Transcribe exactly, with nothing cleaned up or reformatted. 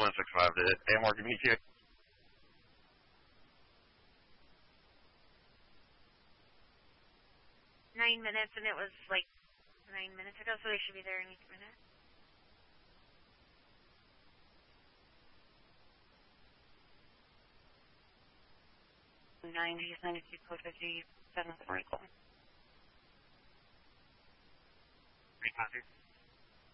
one six five to A M Morgan meet you. Nine minutes, and it was like nine minutes ago, so they should be there any minute. ninety, ninety-two, code fifty-seven, Michael. Three,